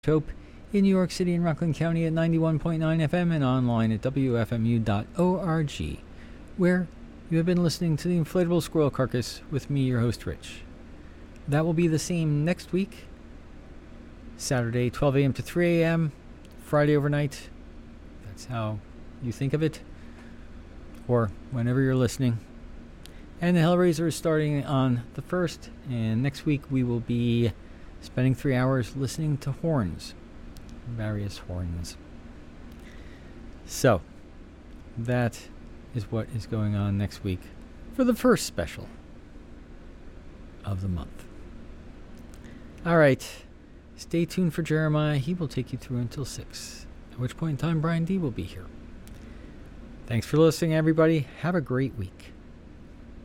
Hope in New York City and Rockland County at 91.9 FM and online at WFMU.org, where you have been listening to the Inflatable Squirrel Carcass with me, your host, Rich. That will be the same next week, Saturday, 12 a.m. to 3 a.m., Friday overnight. That's how you think of it, or whenever you're listening. And the Hellraiser is starting on the 1st, and next week we will be spending 3 hours listening to horns, various horns. So, that is what is going on next week for the first special of the month. Alright, stay tuned for Jeremiah. He will take you through until 6, at which point in time Brian D will be here. Thanks for listening, everybody. Have a great week.